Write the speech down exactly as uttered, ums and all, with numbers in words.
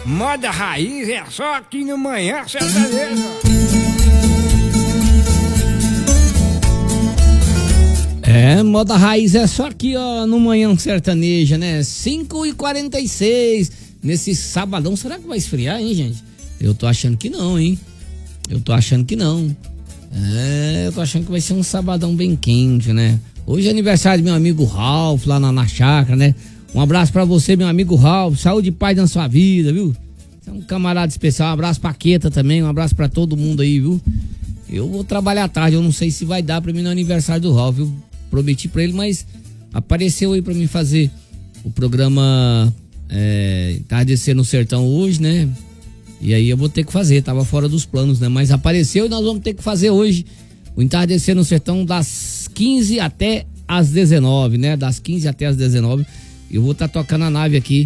Moda raiz é só aqui no Manhã Sertaneja. É, moda raiz é só aqui, ó, no Manhã Sertaneja, né? cinco e quarenta e seis, nesse sabadão. Será que vai esfriar, hein, gente? Eu tô achando que não, hein? Eu tô achando que não. É, eu tô achando que vai ser um sabadão bem quente, né? Hoje é aniversário do meu amigo Ralph, lá na, na chácara, né? Um abraço pra você, meu amigo Ralph. Saúde e paz na sua vida, viu? Você é um camarada especial. Um abraço pra Queta também. Um abraço pra todo mundo aí, viu? Eu vou trabalhar à tarde. Eu não sei se vai dar pra mim no aniversário do Ralph, viu? Prometi pra ele, mas apareceu aí pra mim fazer o programa é, Entardecer no Sertão hoje, né? E aí eu vou ter que fazer. Tava fora dos planos, né? Mas apareceu e nós vamos ter que fazer hoje o Entardecer no Sertão das quinze até as dezenove, né? Das quinze até as dezenove. Eu vou estar tá tocando a nave aqui